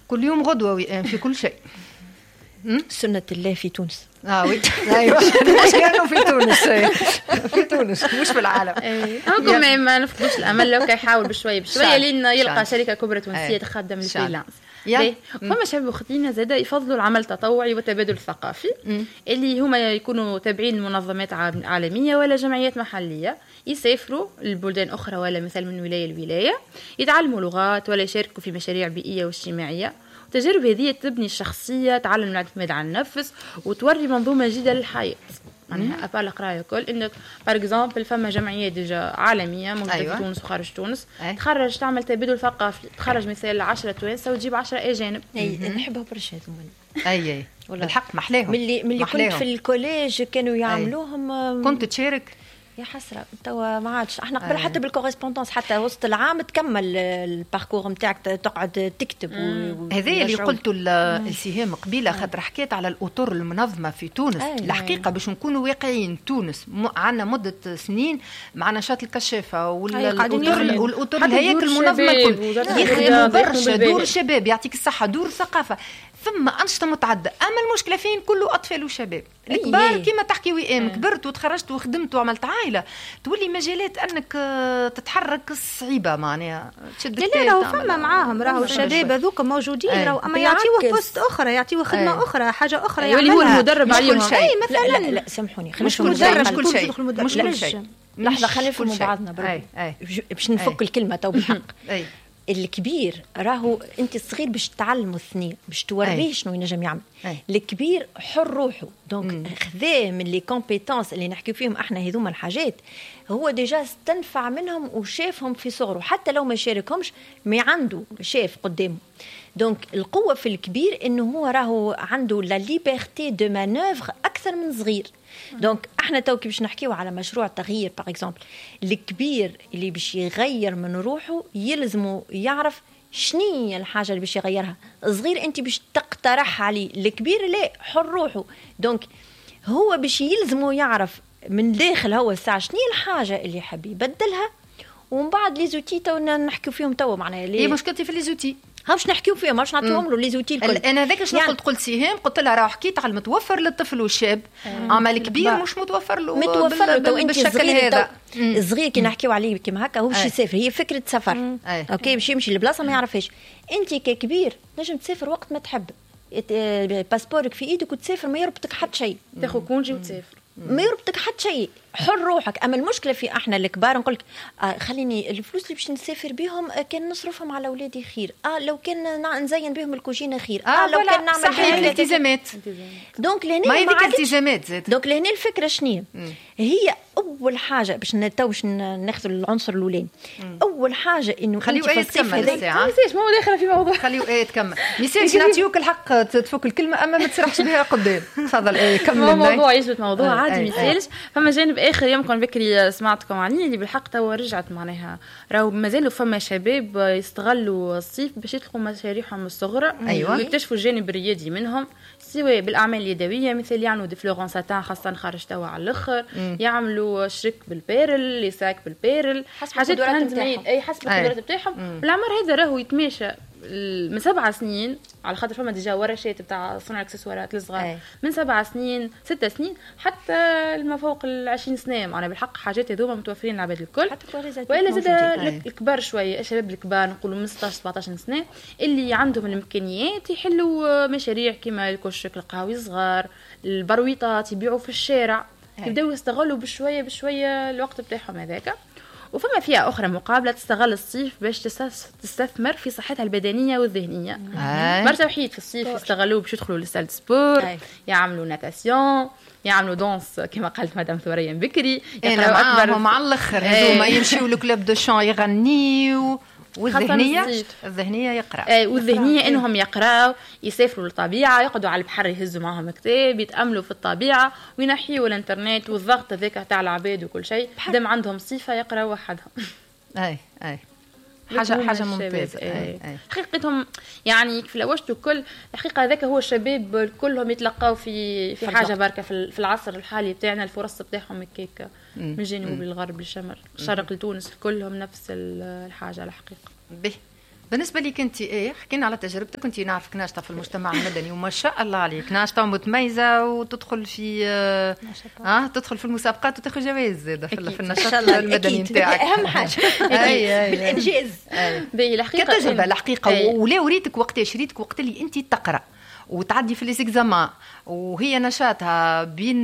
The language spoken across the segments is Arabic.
كل يوم غدوة وئام في كل شيء. سنة الله في تونس. وي ايوه مش كانوا في تونس في تونس مش في العالم. هاكم ما نفقدوش الامل لو كيحاول بشويه بشويه لين يلقى شركه كبرى تونسيه تخدم الفريلانس. فما شباب وخطينا زاده يفضلوا العمل التطوعي والتبادل الثقافي اللي هما يكونوا تابعين لمنظمات عالميه ولا جمعيات محليه، يسافروا لبلدان اخرى ولا مثل من ولايه لولايه، يتعلموا لغات ولا يشاركوا في مشاريع بيئيه واجتماعيه. التجارب هذه تبني الشخصيه، تعلم الاعتماد على النفس وتوري منظومه جديده للحياه. معناها ابال قرايه كل انك بار اكزومبل فما جمعيه ديجا عالميه موجوده في تونس وخارج تونس تخرج تعمل تبادل ثقافي، تخرج مثال 10 توانسه وتجيب 10 اجانب. نحبها برشا هذوما. اي بالحق محلاهم. ملي كنت في الكوليج كانوا يعملوهم. كنت تشارك؟ يا حسره توا ما عادش. احنا قبل حتى بالكوريسبوندونس حتى وسط العام تكمل الباركور نتاعك تقعد تكتب. هذا اللي قلته السهام قبيله، خاطر حكيت على الاطر المنظمه في تونس. الحقيقه باش نكونوا واقعيين، تونس عندنا مده سنين مع نشاط الكشافه والاطر الهياكل المنظمه الكل يخدموا برشا. دور الشباب يعطيك الصحه، دور الثقافه، ثم أنشطة متعددة. أما المشكلة فين؟ كله أطفال وشباب. الكبار كما تحكي وئام كبرت وتخرجت وخدمت وعملت عائلة، تولي مجالات أنك تتحرك صعيبة معناها تشد. لا راهو فما معاهم راهو الشباب هذوك موجودين راهو، أما يعطيوه بوست أخرى، يعطيوه خدمة أخرى، حاجة أخرى اللي هو المدرب عليهم. مثلا لا سامحوني مش كل شيء مش كل شيء. لحظة خلينا نفهموا بعضنا باش نفك الكلمة تو بالحق. الكبير راهو انت الصغير باش تعلمه الثنيه، باش توريه شنو ينجم يعمل. الكبير حر روحه، دونك خذاه من لي كومبيتونس اللي نحكي فيهم احنا هذوما الحاجات، هو ديجا استنفع منهم وشافهم في صغره، حتى لو ما شاركهمش ما عنده شاف قدامه. دونك القوه في الكبير انه هو راهو عنده لا ليبرتي دو مانوفر اكثر من صغير. دونك احنا تو كي باش نحكيو على مشروع تغيير باغ اكزومبل، الكبير اللي باش يغير من روحه يلزمه يعرف شنية الحاجه اللي باش يغيرها. صغير انت باش تقترح عليه، الكبير لا حر روحه. دونك هو باش يلزمه يعرف من داخل هو الساعه شنية الحاجه اللي يحب يبدلها، ومن بعد لي زوتي تو نحكيو فيهم تو معناها ليه مشكلتي في لي زوتي باش نحكيو فيها، ماش نعطيهم له لي زوتي الكل. انا هذاك شنو قلت سهام، قلت لها راه حكيت على المتوفر للطفل والشاب، اما الكبير مش متوفر له بالشكل هذا. الصغير كي نحكيو عليه كيما هكا هو باش يسافر، هي فكره سفر اوكي باش يمشي لبلاصه ما يعرفهاش. انت ككبير نجم تسافر وقت ما تحب، باسبورك في ايدك وتسافر، ما يربطك حتى شيء، تاخذ كونجي وتسافر، ما يربطك حتى شيء، حر روحك. اما المشكله في احنا الكبار نقولك خليني الفلوس اللي باش نسافر بهم كان نصرفهم على اولادي خير، لو كان نزين بهم الكوجينه خير، لو كان نعمل بهم الالتزامات. دونك لهنا ما هذيك الالتزامات زاد. دونك لهنا الفكره شنو هي؟ اول حاجه باش ناخذ العنصر الاولاني، اول حاجه انه خليو ايه تكمل الساعه، ما داخله في موضوع، خليو ايه تكمل. ميساج نعطيوك الحق تفك الكلمه اما ما تسرحش بها قدام. تفضل ايه كمل. موضوع يثبت موضوع عادي مثالش. فما جانب اخر يمكن بكري سمعتكم عليه اللي بالحق توا رجعت معناها راهو مازالوا فما شباب يستغلوا الصيف باش يطلقوا مشاريعهم الصغرى ويكتشفوا الجانب الريادي منهم، سواء بالاعمال اليدويه مثل يعملوا دي فلورون ساتان خاصه خارج توا على الاخر، يعملوا شرك بالبيرل، ليساك بالبيرل، حاجات هاند ميد اي حسب القدرات بتاعهم. العمر هذا راهو يتماشى من 7 سنين، على خاطر فما ديجا ورشات بتاع صنع الاكسسوارات الصغار من 7 سنين 6 سنين حتى ما فوق 20 سنه. معنا بالحق حاجات هذوما متوفرين للعباد الكل، والا زاد الكبار شويه، الشباب الكبار نقولوا من 16 17 سنه اللي عندهم الامكانيات يحلوا مشاريع كيما الكشك القهوي صغار، البرويطات يبيعوا في الشارع، يبداو يستغلوا بشويه بشويه الوقت بتاعهم هذاك. وفما فيها أخرى مقابلة تستغل الصيف باش تستثمر في صحتها البدنية والذهنية. مرة وحيد في الصيف يستغلوه باش يدخلوا للسال سبور، يعملوا ناتاسيون، يعملوا دونس كما قالت مدام ثوريا بكري، يقراو أكبر مع الآخر هذوما يمشيوا لكلوب دو شان يغنيوا، والذهنية يقرأ والذهنية إنهم يقرأوا، يسافروا للطبيعة، يقعدوا على البحر يهزوا معهم كتاب، يتأملوا في الطبيعة وينحيوا الانترنت والضغط ذاك تاع العباد وكل شيء، دم عندهم صفة يقرأوا وحدهم. أي حاجة ممتازة. حقيقتهم يعني في الأوشت الكل الحقيقة ذاك هو الشباب كلهم يتلقاو في حاجة بركة في العصر الحالي بتاعنا. الفرص بتاعهم كيك من الجنوب للغرب للشمال الشرق لتونس كلهم نفس الحاجة الحقيقة. به بالنسبه لك انت حكينا على تجربتك، كنت نعرفك ناشطه في المجتمع المدني وما شاء الله عليك ناشطه ومتميزه وتدخل في تدخل في المسابقات وتاخذ جوائز زاده في النشاط المدني نتاعك. اهم حاجه بالانجاز. الحقيقه كتجربه الحقيقه. ولا وريتك وقت اللي انت تقرا وتعدي في الاكزامان وهي نشاطها بين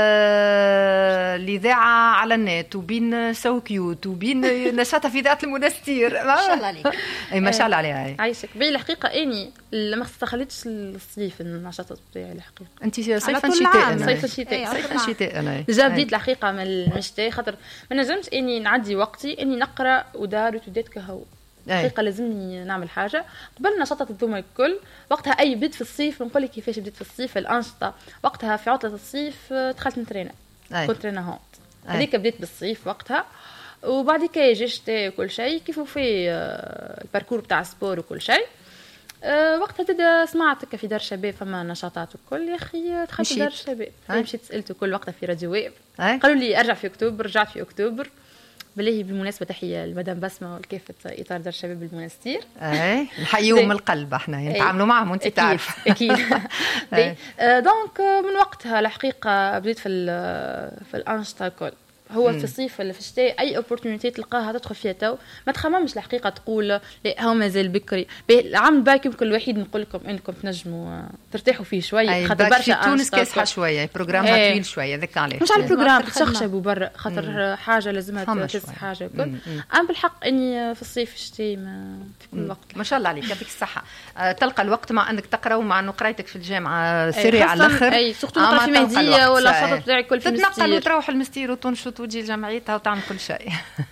الاذاعه على النت وبين سو كيوت وبين نشاطها في ذات المونستير. ما شاء الله عليك. اي ما شاء الله عليها. عايشك بي الحقيقه اني ما استخليتش الصيف النشاطات بتاعي الحقيقه. انت صيف الشتاء. صيف الشتاء انا جا بديت الحقيقه من الشتاء خاطر ما نجمش اني نعدي وقتي اني نقرا ودار وتدات كهو. الحقيقه لازمني نعمل حاجه قبل نشاطات الذوما الكل. وقتها اي بديت في الصيف نقول لك كيفاش بديت في الصيف الانشطه. وقتها في عطله الصيف دخلت نترينا كنت ترينا هون هذيك بديت بالصيف وقتها. وبعد كده يجي الشتاء وكل شيء كيفو في الباركور بتاع السبور وكل شيء. وقتها تبدا سمعت في دار الشباب فما نشاطات وكل. يا اخي دخلت دار الشباب مشيت سالت كل وقتها في راديو ويب قالوا لي ارجع في اكتوبر. رجعت في اكتوبر. بالله بالمناسبه تحيه لمدام بسمه والكافه اطار دار الشباب بالمنستير. نحييهم من القلب احنا نتعاملوا معهم وانت تعرف اكيد. دونك من وقتها الحقيقه بديت في الانشطه الكل. هو في الصيف ولا في الشتاء اي اوبورتونيتي تلقاها تدخل فيها تو ما تخممش الحقيقه تقول لا هو مازال بكري. العام الباقي يمكن الوحيد نقول لكم انكم تنجموا ترتاحوا فيه شويه خاطر برشا تونس كاسحه شويه بروجرامها طويل شويه ذاك علاش مش على البروجرام تشخشبوا برا خاطر حاجه لازمها تسس حاجه كل. انا بالحق اني في الصيف الشتاء ما في كل وقت. ما شاء الله عليك يعطيك الصحه. تلقى الوقت مع انك تقرا ومع انه قرايتك في الجامعه سريعه على الاخر. اي سورتو نقرا في مهديه ولا شاطر بتاعي كل في المستير تتنقل وتروح المستير وتنشط وتجي لجمعيتها وتعمل كل شيء.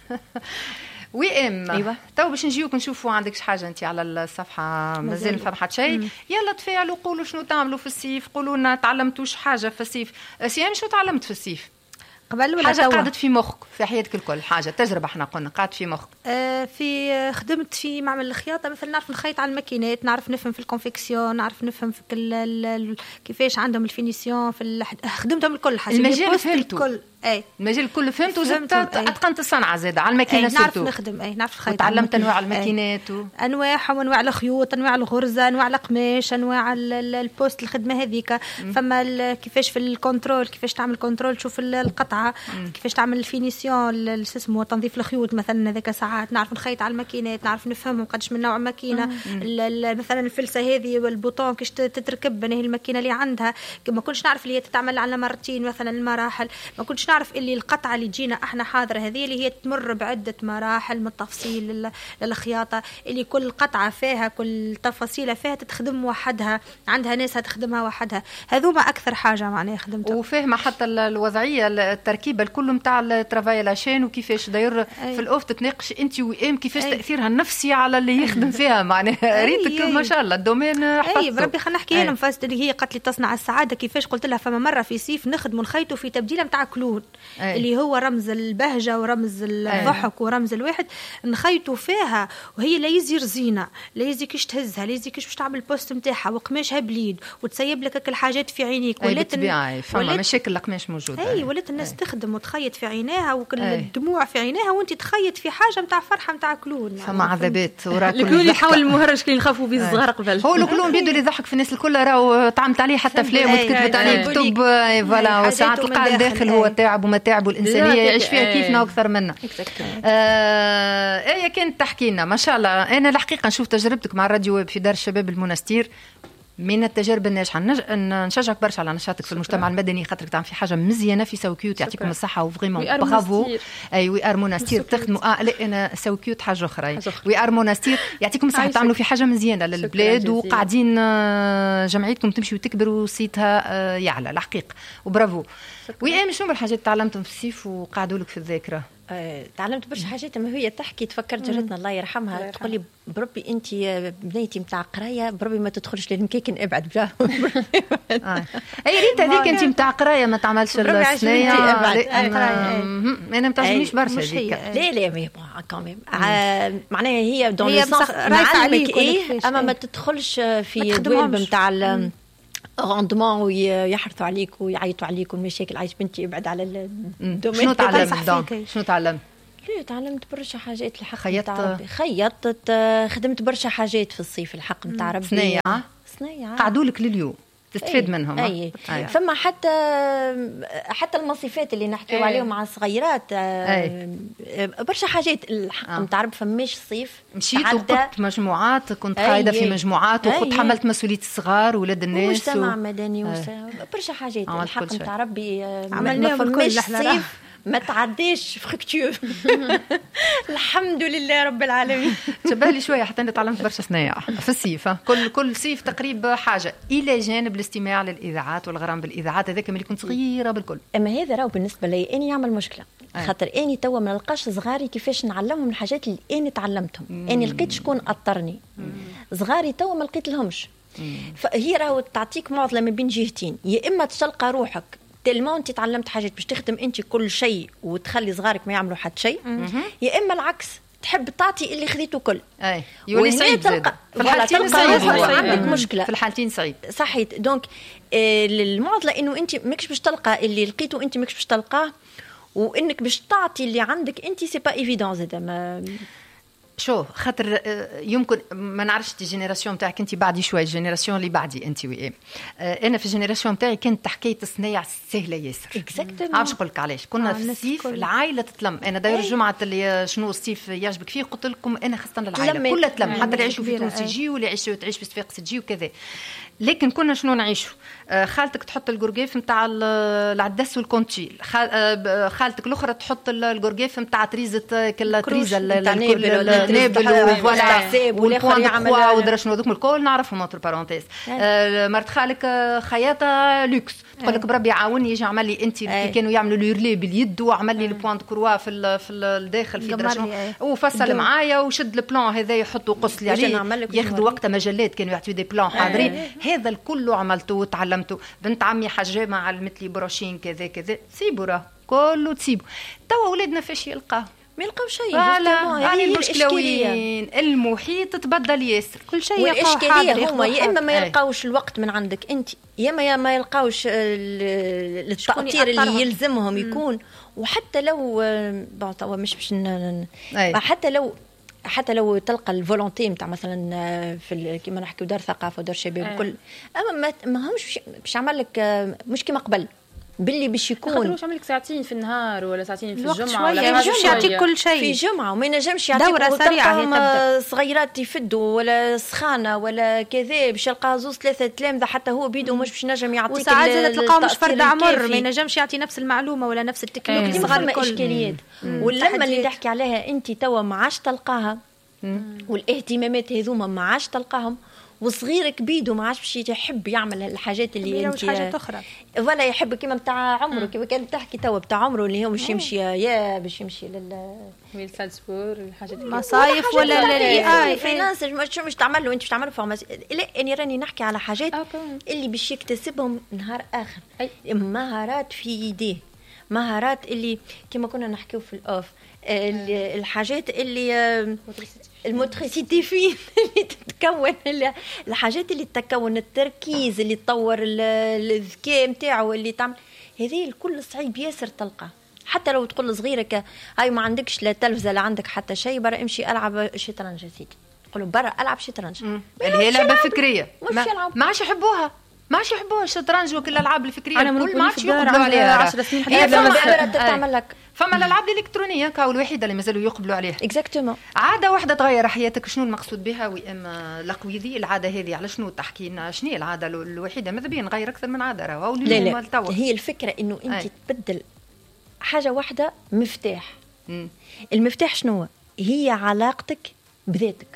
ايوه تو باش نجيوك نشوفوا عندك شي حاجه انت على الصفحه مازال فهمت شيء. يلا تفاعلوا قولوا شنو تعملوا في الصيف. قولوا لنا تعلمتوش حاجه في الصيف. سيام شنو تعلمت في الصيف قبل ولا حاجه قعدت في مخك في حياتك الكل حاجه تجربه احنا قلنا قعدت في مخك. في خدمت في معمل الخياطه مثلا نعرف نخيط على الماكينات نعرف نفهم في الكونفكسيون نعرف نفهم في كيفاش عندهم الفينيسيون في خدمتهم الكل حاجه المجال فهمته الكل. المجال الكل فهمته وزدت اتقنت الصنعه زاد على الماكينه نعرف نخدم نعرف الخيط وتعلمت انواع الماكينات انواعهم وانواع الخيوط انواع الغرزه انواع القماش انواع البوست الخدمه هذيك. فما كيفاش في الكنترول كيفاش تعمل كنترول تشوف القطعه كيفاش تعمل الفينيسيون اسمه تنظيف الخيوط مثلا هذاك ساعات نعرف نخيط على الماكينات نعرف نفهمهم قداش من نوع ماكينه. مثلا الفلسه هذه والبوطون كيش تتركب هي الماكينه اللي عندها ما كنتش نعرف اللي هي تتعمل على مرتين مثلا المراحل. ما كنتش نعرف اللي القطعه اللي تجينا احنا حاضره هذه اللي هي تمر بعده مراحل من التفصيل للخياطه اللي كل قطعه فيها كل تفاصيله فيها تتخدم وحدها عندها ناس تخدمها وحدها. هذوما اكثر حاجه معناها خدمتها وفاهمه حتى الوضعيه التركيبه الكل نتاع الترافاي لاشين وكيفاش داير في الاوف تتناقش انت وام كيفاش تاثيرها النفسي على اللي يخدم فيها معناها ريتك ما شاء الله الدومين حفظته. بربي خلينا نحكي لهم فاست اللي هي قالت لي تصنع السعاده كيفاش قلت لها فما مره في صيف نخدموا نخيطوا في تبديله نتاع كلون اللي هو رمز البهجه ورمز الضحك ورمز الواحد نخيطوا فيها وهي لا يزي رزينه لا يزي كيش تهزها لا يزي كيش باش تعمل البوست نتاعها وقماشها بليد وتسيب لك الحاجات في عينيك. ولات فما مشاكل القماش موجوده. ولات الناس تخدم وتخيط في عينيها وكل الدموع في عينيها وانت تخيط في حاجه نتاع فرحه نتاع كلون. فما عذابات وراك الكلون يحاول المهرج كي نخافوا به الصغار قبل. هو الكلون بيدو اللي يضحك في الناس الكل راهو تعملت عليه حتى افلام وكتبت عليه كتب فوالا وساعات تلقى الداخل هو تعب ومتاعب والانسانيه يعيش فيها كيفنا واكثر منا. ايه كانت تحكي لنا ما شاء الله. انا الحقيقه نشوف تجربتك مع الراديو ويب في دار الشباب المنستير من التجارب الناجحه. نشجعك برشا على نشاطك في المجتمع المدني خاطرك تعمل في حاجه مزيانه في سو كيوت. يعطيكم الصحه وفريمون برافو. اي وي ار مونستير تخدموا لا انا سو كيوت حاجه اخرى. وي ار مونستير يعطيكم الصحه تعملوا في حاجه مزيانه للبلاد وقاعدين جمعيتكم تمشي وتكبر وصيتها يعلى الحقيقه وبرافو. وي شنو الحاجات تعلمتم في الصيف وقعدوا لك في الذاكره؟ تعلمت برشا حاجات. ما هي تحكي تفكرت جارتنا الله يرحمها تقول لي بربي انت بنيتي نتاع قرايه بربي ما تدخلش للمكيكن ابعد بجاه. اي ريت هذيك انت نتاع قرايه ما تعملش السنيه انا ما تعجبنيش برشا هذيك. لا مي كمان معناها هي دون نعلمك ايه اما ما تدخلش في دوالب نتاع روندمون ويحرثوا عليك ويعيطوا عليك والمشاكل. عايش بنتي ابعد على الدومين. شنو تعلمت؟ لا تعلمت برشا حاجات الحق نتاع ربي. خيطت، خدمت برشا حاجات في الصيف الحق نتاع ربي. صنايعة قعدوا لك لليوم تستفيد منهم. أي. فما حتى المصيفات اللي نحكيو عليهم مع الصغيرات برشا حاجات الحق نتاع ربي. فماش صيف مشيت وقت مجموعات، كنت قاعدة في مجموعات وكنت حملت مسؤولية الصغار ولاد الناس ومجتمع مدني برشا حاجات الحق نتاع ربي. عملناهم كل صيف ما تعديش فخكتيوف. الحمد لله رب العالمين. تبالي شويه حتى انا تعلمت برشا صنايع في الصيف. كل صيف تقريبا حاجه الى جانب الاستماع للاذاعات والغرام بالاذاعات. هذاك ملي كنت صغيره بالكل. اما هذا راهو بالنسبه لي اني يعمل مشكله، خاطر اني توا ما نلقاش صغاري كيفاش نعلمهم الحاجات اللي اني تعلمتهم. اني لقيت شكون اطرني. صغاري توا ما لقيت لهمش. فهي راهو تعطيك معضله ما بين جهتين، يا اما تلقى روحك تلمون انت تعلمت حاجات باش تخدم انت كل شيء وتخلي صغارك ما يعملوا حتى شيء، يا اما العكس تحب تعطي اللي خديته كل. اي يولي صعيب في الحالتين صعيب، عندك مشكله في الحالتين صعيب. صحيت. دونك المعضله انه انت ماكش باش تلقى اللي لقيته انت ماكش باش تلقاه، وانك باش تعطي اللي عندك انت سي با ايفيدون زاد. شو خاطر يمكن ما نعرفش الجينيراسيون تاعك انت بعدي شويه، الجينيراسيون اللي بعدي انت وايه. انا في الجينيراسيون تاعي كانت حكايه الصنايع سهله ياسر. اكزاكتومون. عارفش نقول لك علاش كنا في الصيف العائله تتلم. انا داير الجمعه اللي شنو الصيف يعجبك فيه قلت لكم انا خاصه العائله كلها تلم، حتى اللي يعيشوا في تونس يجيوا، واللي تعيش في صفاقس تجي وكذا. لكن كنا شنو نعيشوا؟ خالتك تحط القرقيف نتاع العدس والكونتشيل، خالتك الاخرى تحط القرقيف نتاع تريزه كل تريزه النابل والاخر يعمل ودرا شنو هذوك الكل نعرفهم اونتر بارونتيز. مرت خالك خياطه لوكس تقول لك بربي عاوني يجي عمل لي انت كانوا يعملوا ليرلي باليد وعمل لي البوان دو كروا في الداخل في درجه وفصل معايا وشد البلان هذا يحطوا قص لي عليه. ياخذوا وقتها مجلات كانوا يعطيو دي بلان حاضرين. هذا الكل عملته وتعلمته. بنت عمي حجامه علمت لي بروشين كذا كذا. سيبوا راه كله تسيبوا. توا ولادنا فاش يلقاو؟ ما يلقاو شيء. يعني المشكله وين؟ المحيط تبدل ياسر، كل شيء والاشكاليه هما يا اما ما يلقاوش الوقت من عندك انت، يا ما يلقاوش التأطير اللي يلزمهم يكون. وحتى لو مش حتى لو تلقى الفولونتي نتاع مثلا في كيما نحكيو دار ثقافه ودار شباب وكل، اما ما همش باش يعمل لك مش كيما قبل باللي باش يكون. خاطر واش عملك ساعتين في النهار ولا ساعتين في الجمعه ولا باش يعطيك كل شيء في جمعه وما ينجمش يعطيك دوره سريعه صغيرات يفدوا ولا سخانه ولا كذا باش يلقى زوز ثلاثه تلامذه حتى هو بيدو مش باش ينجم يعطيك. وساعات تلقاو مش فرد عمر ما ينجمش يعطي نفس المعلومه ولا نفس التكنيك الصغار الكل. اشكاليات واللمه اللي تحكي عليها انت توا ما عادش تلقاها والاهتمامات هذوما ما عادش تلقاهم. وصغيرك بيدو ما عادش باش يحب يعمل الحاجات اللي انت حاجه اخرى ولا يحب كيما نتاع عمره كيما كانت تحكي توا بتاع عمره اللي هو باش يمشي يا باش يمشي للسالسبور الحاجات مصايف ولا للاي فريلانس مش تعمل له انت باش تعمل فورماسيون. لا اني راني نحكي على حاجات اللي باش يكتسبهم نهار اخر. مهارات في يديه، مهارات اللي كيما كنا نحكيو في الاوف الحاجات اللي الموتريسيتي فين اللي تتكون الحاجات اللي تتكون التركيز اللي تطور الذكاء نتاعو اللي تعمل هذه الكل صعيب ياسر تلقى. حتى لو تقول صغيرك هاي ما عندكش لا تلفزه لا عندك حتى شيء برا امشي العب شطرنج سيدي تقولوا برا العب شطرنج اللي هي لعبه فكريه ما عادش يحبوها الشطرنج وكل الالعاب الفكريه انا ما عادش يقبلوا عليها 10 سنين تعمل لك. فما الالعاب الالكترونيه كاو الوحيده اللي مازالوا يقبلوا عليها. اكزاكتومون. عاده واحده تغير حياتك. شنو المقصود بها واما لقويذي العاده هذه على شنو تحكي لنا؟ شنو هي العاده الوحيده؟ ماذا بيا نغير اكثر من عاده راهو لا هي الفكره انه انت تبدل حاجه واحده مفتاح. المفتاح شنو هي؟ علاقتك بذاتك.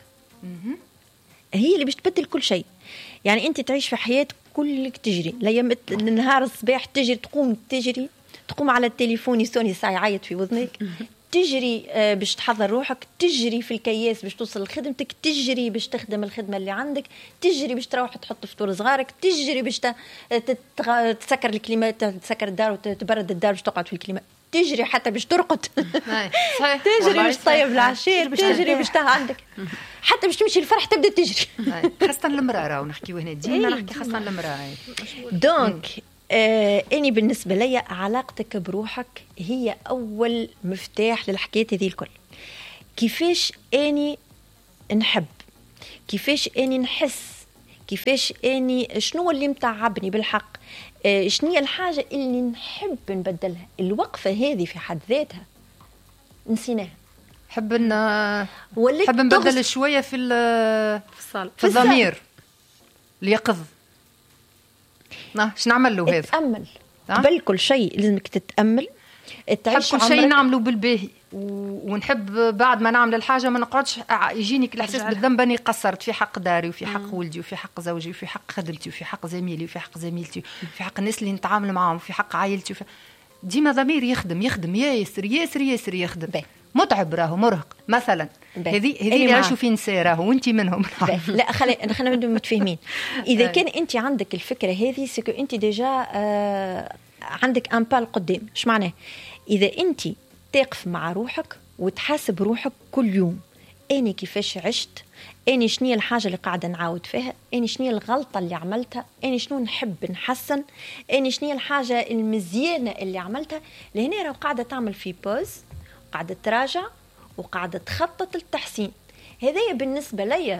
هي اللي باش تبدل كل شيء. يعني انت تعيش في حياه كلك تجري النهار الصباح تجري تقوم على التليفون يسوني ساعه يعيط في وذنك تجري باش تحضر روحك، تجري في الكياس باش توصل لخدمتك، تجري باش تخدم الخدمه اللي عندك، تجري باش تروح تحط فطور صغارك، تجري باش تسكر الكليمات، تسكر الدار وتبرد الدار باش تقعد في الكليمات، تجري حتى باش ترقد تجري باش تطيب العشير، تجري باش عندك حتى باش تمشي الفرح تبدا تجري. خاصه المراه راهو نحكيو هنا ديما نحكي خاصه المراه. دونك اني بالنسبه لي علاقتك بروحك هي اول مفتاح للحكايه هذه الكل. كيفاش اني نحب، كيفاش اني نحس، كيفاش اني شنو اللي متعبني بالحق، شنو هي الحاجه اللي نحب نبدلها. الوقفه هذه في حد ذاتها نسيناها. حب نبدل شويه في الضمير اليقظ. شنو نعمل له هذا؟ تأمل قبل كل شيء، لازمك تتأمل. تعيش كل شيء نعمله بالباهي، ونحب بعد ما نعمل الحاجه ما نقعدش يجيني الاحساس بالذنب اني قصرت في حق داري وفي حق ولدي وفي حق زوجي وفي حق خدمتي وفي حق زميلي وفي حق زميلتي وفي حق الناس اللي نتعامل معهم وفي حق عائلتي ديما ضمير يخدم ياسر ياسر ياسر يخدم. متعب راهو مرهق مثلا. هذه اللي يعيشوا في نساء راهو وانت منهم. لا خلينا نبدو متفاهمين. اذا كان انت عندك الفكره هذه سكو انت ديجا عندك ان بال قدام. ايش معناه؟ اذا انت تقف مع روحك وتحاسب روحك كل يوم، اني كيفاش عشت، اني شنو الحاجه اللي قاعده نعاود فيها، اني شنو الغلطه اللي عملتها، اني شنو نحب نحسن، اني شنو الحاجه المزيانه اللي عملتها. لهنا راه قاعده تعمل في بوز، قاعده تراجع وقاعده تخطط للتحسين. هذايا بالنسبه لي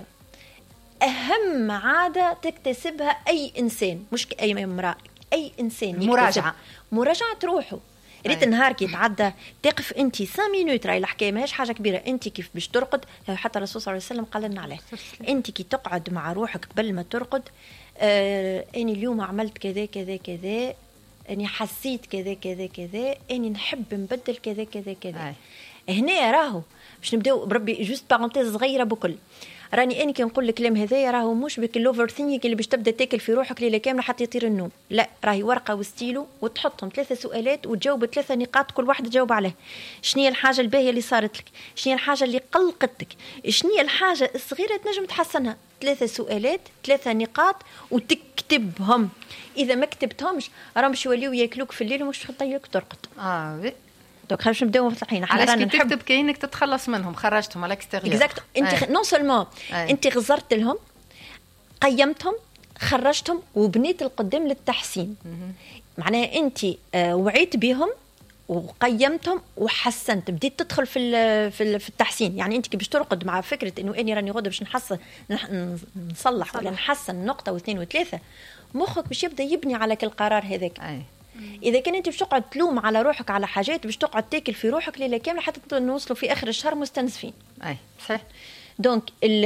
اهم عاده تكتسبها اي انسان، مش اي امراه، اي انسان. مراجعه روحه. ريت نهار كي تعدى تقف انت 5 مينوت، راهي الحكايه ماهيش حاجه كبيره. انت كيف باش ترقد، حتى الرسول صلى الله عليه وسلم قال لنا عليه، انت كي تقعد مع روحك قبل ما ترقد، اني اليوم عملت كذا كذا كذا، اني حسيت كذا كذا كذا، اني نحب نبدل كذا كذا كذا. هنا راهو باش نبداو بربي جوست بارونتيز صغيره بكل. راني اني كي نقول الكلام هذايا راهو مش بك الاوفر ثينك اللي باش تبدا تاكل في روحك ليله كامله حتى يطير النوم. لا، راهي ورقه وستيلو وتحطهم 3 سؤالات وتجاوب 3 نقاط، كل واحده تجاوب عليها. شنو هي الحاجه الباهيه اللي صارت لك؟ شنو هي الحاجه اللي قلقتك؟ شنو هي الحاجه الصغيره تنجم تحسنها؟ 3 سؤالات 3 نقاط وتكتبهم. اذا ما كتبتهمش راهم باش يوليو ياكلوك في الليل ومش تطيرك ترقد. دونك خلينا نبداو مصلحين. علاش كي تكتب كاينك تتخلص منهم، خرجتهم على الاكستيريور. اكزاكت. انت نون سولمون انت غزرت لهم، قيمتهم، خرجتهم وبنيت القدام للتحسين. معناها انت وعيت بهم وقيمتهم وحسنت، بديت تدخل في التحسين. يعني انت كي باش ترقد مع فكره انه اني راني غدا باش نحسن نصلح ولا نحسن نقطه واثنين وثلاثه، مخك باش يبدا يبني على كل قرار هذاك. اذا كان انت باش تقعد تلوم على روحك على حاجات، باش تقعد تاكل في روحك ليله كامله حتى نوصلوا في اخر الشهر مستنزفين. صحيح. دونك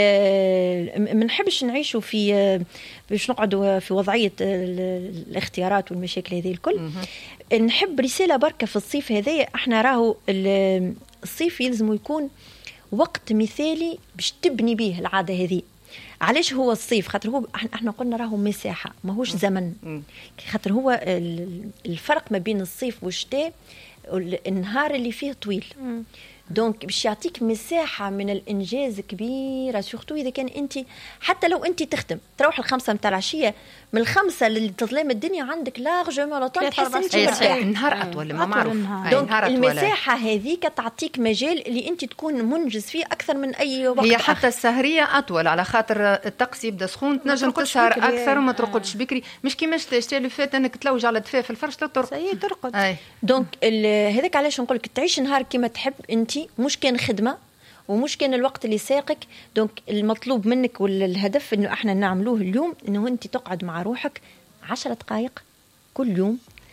ما نحبش نعيشوا في باش نقعدوا في وضعيه الاختيارات والمشاكل هذه الكل. نحب رساله بركه في الصيف هذايا. احنا راهو الصيف يلزم يكون وقت مثالي باش تبني به العاده هذه. علاش هو الصيف؟ خاطر هو احنا قلنا راهو مساحه ماهوش زمن. خاطر هو الفرق ما بين الصيف والشتاء النهار اللي فيه طويل. دونك باش يعطيك مساحه من الانجاز كبيره، سورتو اذا كان انت حتى لو انت تخدم تروح 5 متاع العشيه، من 5 لتظلام الدنيا عندك لارجومون لطول تحس انت النهار اطول. ما معروف. دونك المساحه هذيك تعطيك مجال اللي انت تكون منجز فيه اكثر من اي وقت. هي حتى السهريه اطول على خاطر الطقس يبدا سخون، تنجم تسهر اكثر وما ترقدش بكري. مش كيما الشتاء اللي فات انك تلوج على الدفاء في الفرش ترقد. دونك هذاك علاش نقول لك تعيش نهار كما تحب انت، مش كان خدمه ومش كان الوقت اللي ساقك. دونك المطلوب منك والهدف انه احنا نعملوه اليوم، انه انت تقعد مع روحك 10 دقائق كل يوم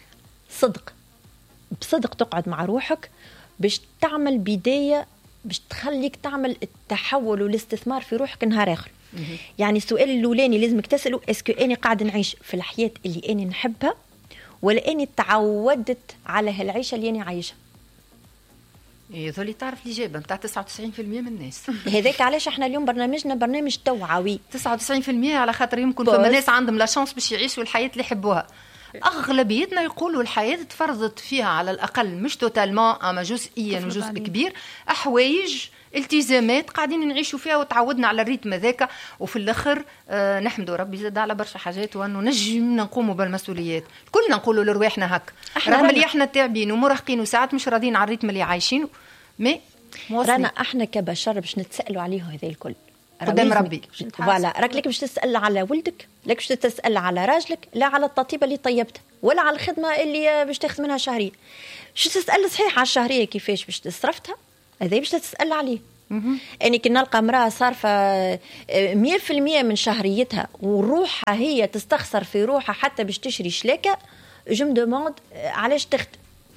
بصدق تقعد مع روحك باش تعمل بدايه، باش تخليك تعمل التحول والاستثمار في روحك نهار اخر. يعني السؤال الاولاني لازمك تساله، اسكو اني قاعد نعيش في الحياه اللي اني نحبها ولا اني تعودت على هالعيشه اللي اني عايشها؟ يظل تعرف الإجابة بتاع 99% من الناس. هذاك علاش احنا اليوم برنامجنا برنامج توعوي. 99% على خاطر يمكن فما ناس عندهم لا شانس باش يعيشوا الحياة اللي يحبوها. أغلبيتنا يقولوا الحياة تفرضت فيها على الأقل مش توتالمون أما جزئيا وجزء كبير حوايج التزامات قاعدين نعيشوا فيها وتعودنا على الريتم ذاك. وفي الآخر نحمدوا ربي زاد على برشا حاجات وأنه نجمنا نقوموا بالمسؤوليات. كلنا نقولوا لرواحنا هك رغم اللي احنا تعبين ومرهقين وساعات مش راضيين على الريتم اللي عايشينه. رانا احنا كبشر باش نتسألوا عليه هذا الكل قدام ربي. فوالا راك لك باش تسأل على ولدك لك باش تسال على راجلك، لا على التطيبه اللي طيبتها، ولا على الخدمه اللي باش تاخذ منها شهريه. باش تسال صحيح على الشهريه كيفاش باش تصرفتها، هذا باش تسال عليه. يعني كي نلقى امراه صارفه 100% من شهريتها وروحها هي تستخسر في روحها حتى باش تشري شلاكه، جو دوموند علاش تخدم.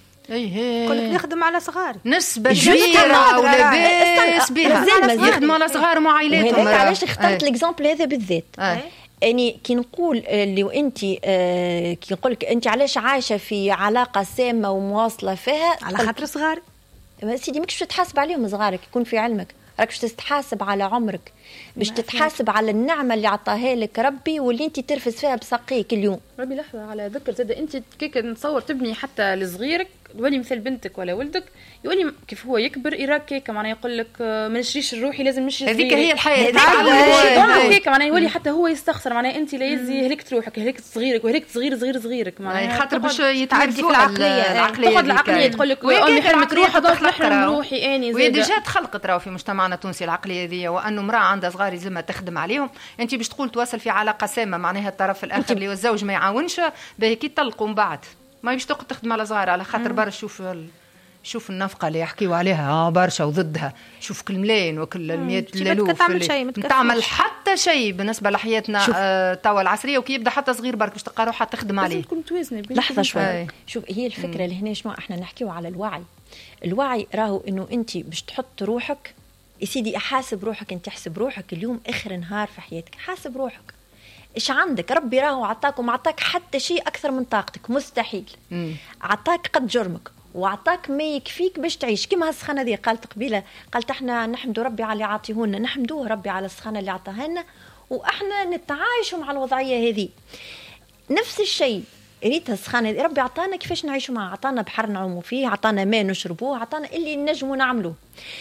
كلك نخدم على صغار نسبة كبيرة ولاباس بها يخدموا على صغار وعائلاتهم. علاش اخترت الاكزامبل هذا بالذات؟ يعني كي نقول اللي انت كي نقول لك انت علاش عايشه في علاقه سامه ومواصله فيها على خاطر صغار. سيدي ماكش تحاسب عليهم صغارك، يكون في علمك راك باش تتحاسب على عمرك، باش تتحاسب على النعمه اللي عطاها لك ربي واللي انت ترفس فيها بساقيك اليوم. ربي لحظه على ذكر زاد، انت كيك نتصور تبني حتى لصغيرك ولي مثل بنتك ولا ولدك يولي كيف هو يكبر يراك هيك معناها يقول لك ما نشريش الروحي لازم نشري. هذيك هي الحياه هيك معناها يولي حتى هو يستخسر معناها انت لازم هلكت روحك هلكت صغيرك وهلكت صغيرك معناها خاطر باش يتعرفوا العقليه تاخذ العقليه تقول لك امي حرمت روحها ضغط نحرم روحي اني وهي ديجا تخلقت راهو في مجتمعنا التونسي العقليه هذه، وانه امراه عندها صغار يلزمها تخدم عليهم. انت باش تقول توصل في علاقه سامه معناها الطرف الاخر اللي هو الزوج ما يعاونش باهي كي تطلقوا من بعد ما باش تقعد تخدم على صغار على خاطر برا. شوف النفقه اللي يحكيوا عليها برشا وضدها، شوف كل ملايين وكل المئات الالوف تعمل حتى شيء بالنسبه لحياتنا توا العصريه. وكي يبدا حتى صغير برك باش تلقى روحها تخدم عليه. لحظه شوي شوف هي الفكره اللي هنا شنو احنا نحكيوا على الوعي راهو انه انت باش تحط روحك يا سيدي احاسب روحك. انت احسب روحك اليوم اخر نهار في حياتك، حاسب روحك ايش عندك. ربي راهو عطاك وما عطاك حتى شيء اكثر من طاقتك مستحيل. عطاك قد جرمك وعطاك ما يكفيك باش تعيش. كما السخانه هذه قالت قبيله، قالت احنا نحمدوا ربي على اللي عاطيهولنا، نحمدوه ربي على السخانه اللي عطاها لنا واحنا نتعايشوا مع الوضعيه هذه. نفس الشيء ريتها السخانه هذه ربي عطانا كيفاش نعيشوا معها، عطانا بحر نعوموا فيه، عطانا ماء نشربوه، عطانا اللي نجموا نعملوه.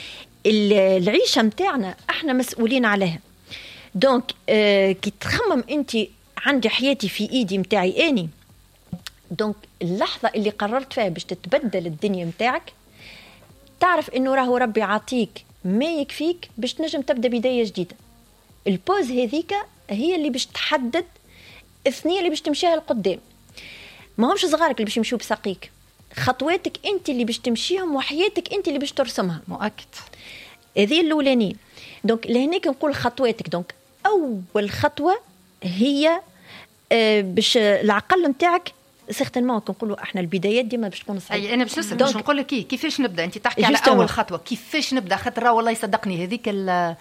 العيشه متاعنا احنا مسؤولين عليها. دونك كي تخمم انت عندي حياتي في ايدي متاعي اني، دونك اللحظه اللي قررت فيها باش تتبدل الدنيا متاعك تعرف انه راهو ربي عاطيك ما يكفيك باش تنجم تبدا بدايه جديده. البوز هذيك هي اللي باش تحدد الثنيه اللي باش تمشيها لقدام. ما همش صغارك اللي باش يمشيو بساقيك، خطواتك انت اللي باش تمشيهم وحياتك انت اللي باش ترسمها. مؤكد هذه الاولانيه. دونك لهناك نقول خطواتك. دونك اول خطوه هي باش العقل نتاعك سيغتينمون كنقولوا احنا البدايات ديما باش تكون صعيبه. اي انا باش نسال باش نقول لك كيفاش نبدا. انت تحكي على اول خطوه كيفاش نبدا، خاطر والله يصدقني هذيك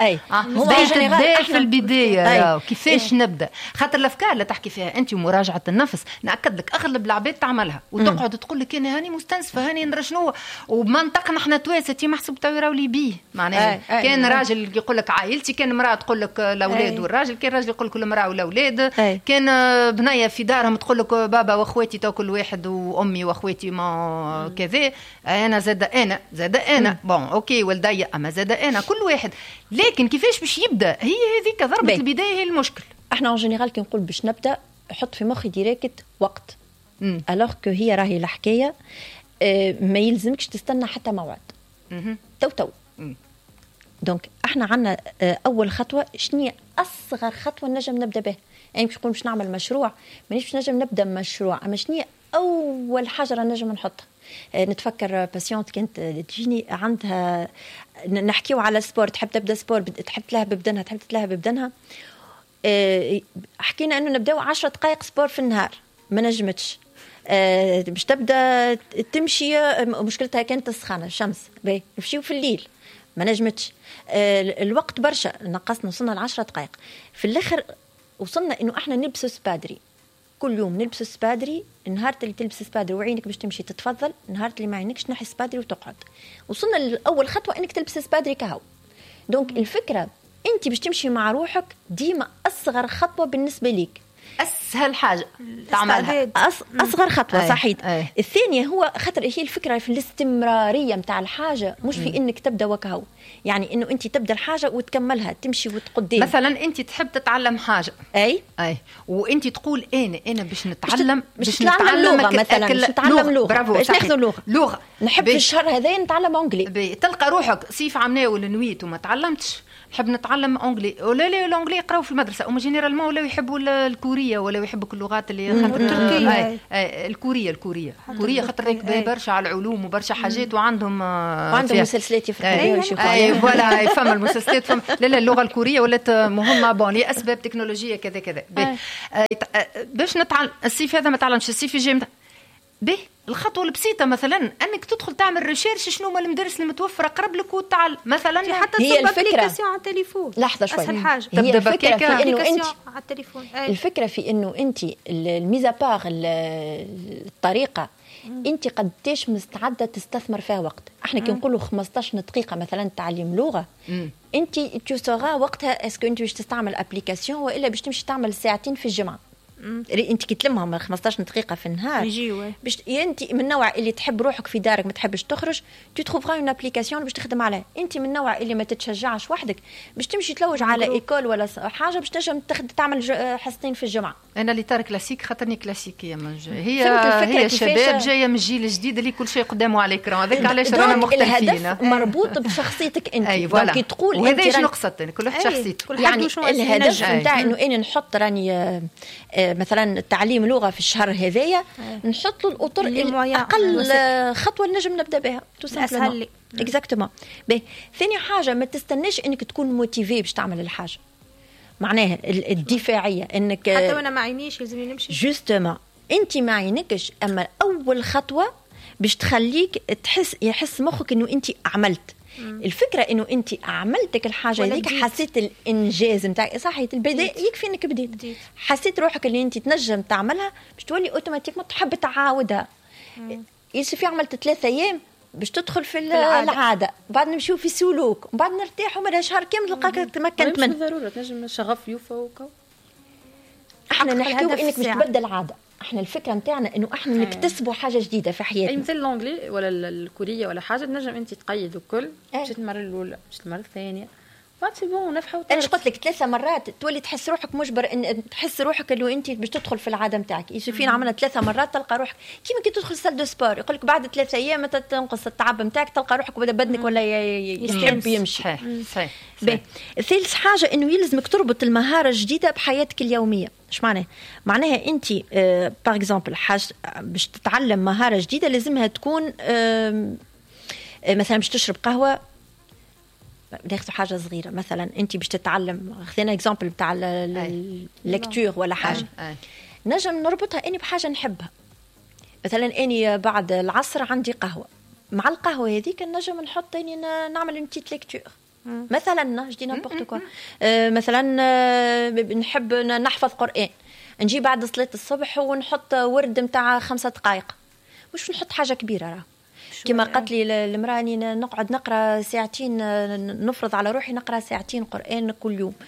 بدايه في البدايه كيفاش نبدا. خاطر الافكار اللي تحكي فيها انت ومراجعه النفس ناكد لك اغلب العباد تعملها وتقعد تقول لك انا هاني مستنسفه هاني ندري شنو. وبمنطقنا احنا تواسه محسوب تو راولي بيه معناها كان راجل يقول لك عائلتي، كان امراه تقول لك الاولاد والراجل، كان راجل يقول لك المراه والاولاد، كان بنيه في دارهم تقول لك بابا واخواتي تو كل واحد وامي واخواتي ما كذا، انا زاد انا بون اوكي ولدي اما زاد انا كل واحد. لكن كيفاش باش يبدا هي هذيك ضربه البدايه هي المشكل. احنا اون جينيرال كي نقول باش نبدا حط في مخي ديريكت وقت الوغ كو هي راهي الحكايه ما يلزمكش تستنى حتى موعد تو. دونك احنا عندنا اول خطوه شنو اصغر خطوه نجم نبدا بها. يعني باش نقول باش نعمل مشروع مانيش باش نجم نبدا مشروع، اما شنو اول حاجه نجم نحطها. نتفكر باسيونت كانت تجيني عندها نحكيو على سبور، تحب تبدا سبور، تحب تلهب ببدنها حكينا انه نبداو 10 دقائق سبور في النهار ما نجمتش. باش تبدا تمشي مشكلتها كانت السخانه الشمس نمشيو في الليل ما نجمتش. الوقت برشا نقصنا وصلنا 10 دقائق. في الاخر وصلنا انه احنا نلبس سبادري كل يوم، نلبس سبادري. النهار اللي تلبس سبادري وعينك باش تمشي تتفضل، النهار اللي ما عينكش نحي سبادري وتقعد. وصلنا لاول خطوه انك تلبس سبادري كهو. دونك الفكره انت باش تمشي مع روحك ديما اصغر خطوه بالنسبه ليك، اسهل حاجه تعملها اصغر خطوه صحيح. الثانيه هو خاطر هي الفكره في الاستمراريه نتاع الحاجه، مش في انك تبدا وكهو. يعني انه انت تبدا الحاجه وتكملها تمشي وتقدم. مثلا انت تحب تتعلم حاجه اي وانت تقول انا باش نتعلم باش نتعلم لغه مثلا، باش نتعلم لغه، باش ناخذ لغه نحب في الشهر هذا نتعلم انجلي. تلقى روحك صيف عمناول نويت وما تعلمتش، نحب نتعلم اونجلي ولا لا الانجلي يقراو في المدرسه وما جينيرالمون ولا يحبوا الكوريه ولا يحبوا اللغات اللي التركيه الكوريه خاطر راكبه برشا على العلوم وبرشا حاجات وعندهم مسلسلات يفرحوا فوالا فما المسلسلات لا اللغه الكوريه ولات مهمه لاسباب تكنولوجيه كذا باش نتعلم الصيف هذا ما تعلمش الصيف يجي به الخطوه البسيطه مثلا انك تدخل تعمل ريشيرش شنو هما المدارس المتوفره قرب لك وتعال مثلا حتى هي الفكره على التليفون. لحظه شوي اسهل حاجه هي الفكره في انه انت على التليفون الفكره في انه انت الميزا باغ الطريقه انت قديش مستعده تستثمر فيها وقت. احنا كي نقولوا 15 دقيقه مثلا تعليم لغه انت تسوغا وقتها اسكو انت باش تستعمل ابليكاسيون والا باش تمشي تعمل ساعتين في الجمعه. انت كي تلمهم 15 دقيقه في النهار باش انت من النوع اللي تحب روحك في دارك ما تحبش تخرج تتخوفغا اون ابليكاسيون باش تخدم عليها. انت من النوع اللي ما تتشجعش وحدك باش تمشي تلوج على ايكول ولا حاجه باش تنجم تعمل حصتين في الجمعه. انا اللي تار كلاسيك خاطرني كلاسيكيه من هي الشباب جايه من الجيل الجديد اللي كل شيء قدامه على الاكران هذاك علاش رانا مختلفين. الهدف مربوط بشخصيتك انت كي تقول وهذا ايش نقصد كل واحد شخصيته يعني الهدف نتاع انه اني نحط راني مثلا تعليم لغه في الشهر هذايا نحط له الاطر اقل خطوه نجم نبدا بها اسهل اكزاكتومون. ثاني حاجه ما تستناش انك تكون موتيفي باش تعمل الحاجه معناها الدفاعيه انك حتى وانا ما عينيش لازم نمشي جوستومون انت ما عينكش اما اول خطوه باش تخليك يحس مخك انه انت عملت. الفكره انه انت عملتك الحاجه هذيك حسيت الانجاز نتاعك صحيح البدايه يكفي انك بديت حسيت روحك اللي انت تنجم تعملها باش تولي اوتوماتيك ما تحب تعاودها. يصير في عملت 3 ايام باش تدخل في العاده بعد نمشيو في سلوك وبعد نرتاح ومن شهر كامل تلقاك تمكنت من ضروره تنجم شغف يوفى وكو. احنا نحكيو انك باش تبدل العاده. احنا الفكره نتاعنا انه احنا نكتسبوا حاجه جديده في حياتنا. اي مثل الانجلي ولا الكوريه ولا حاجه تنجم انت تقيد الكل مشيت المره الاولى مشيت المره الثانيه بعد سي بون نفحوا. انا قلت لك 3 مرات تولي تحس روحك مجبر ان تحس روحك اللي انت باش تدخل في العاده نتاعك. يشوفين عملنا 3 مرات تلقى روحك كيما كي تدخل سال دو سبور يقول لك بعد 3 ايام متى تنقص التعب نتاعك تلقى روحك بدا بدنك ولا يحب يمشي. صحيح. ثالث حاجه انه يلزمك تربط المهاره الجديده بحياتك اليوميه. ايش معناها انت باغ اكزومبل باش تتعلم مهاره جديده لازمها تكون مثلا باش تشرب قهوه ناخذ حاجه صغيره مثلا انت باش تتعلم خذينا اكزامبل تاع الليكتور ولا حاجه نجم نربطها اني بحاجه نحبها. مثلا اني بعد العصر عندي قهوه مع القهوه هذيك نجم نحط اني نعمل اون تيت ليكتور مثلا جدي نابورت كوا مثلا نحب نحفظ قرآن نجي بعد صلاة الصبح ونحط ورد متاع 5 دقائق مش نحط حاجة كبيرة راه كما قالت لي المرأة نقعد نقرأ ساعتين نفرض على روحي نقرأ ساعتين قرآن كل يوم